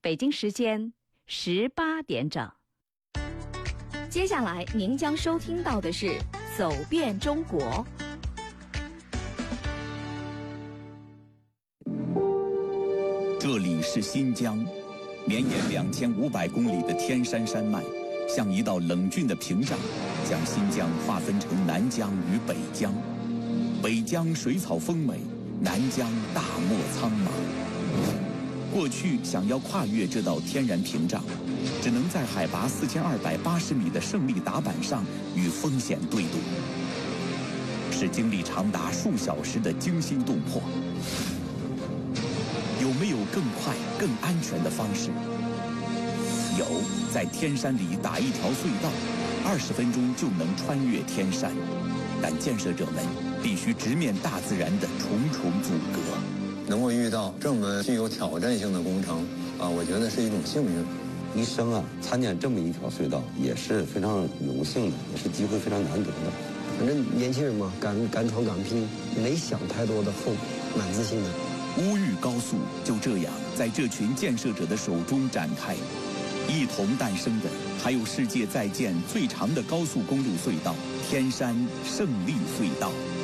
北京时间18点整。接下来您将收听到的是《走遍中国》。 这里是新疆，绵延2500公里的天山山脉，像一道冷峻的屏障，将新疆划分成南疆与北疆。北疆水草丰美，南疆大漠苍茫。过去想要跨越这道天然屏障，只能在海拔4280米的胜利达板上与风险对赌，是经历长达数小时的惊心动魄。有没有更快、更安全的方式？有，在天山里打一条隧道，20分钟就能穿越天山。但建设者们必须直面大自然的重重阻隔。 能够遇到这么具有挑战性的工程我觉得是一种幸运。 一生参见这么一条隧道也是非常荣幸的，也是机会非常难得的。 反正年轻人嘛，敢闯敢拼，没想太多的后果，蛮自信的。 乌豫高速就这样在这群建设者的手中展开，一同诞生的还有世界在建最长的高速公路隧道——天山胜利隧道。